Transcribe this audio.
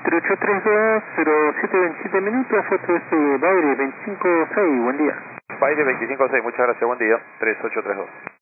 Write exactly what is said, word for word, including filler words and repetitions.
cero ocho tres dos, cero siete veintisiete minutos, foto este Baire veinticinco seis, buen día. Baire veinticinco seis, muchas gracias, buen día, tres ocho tres dos.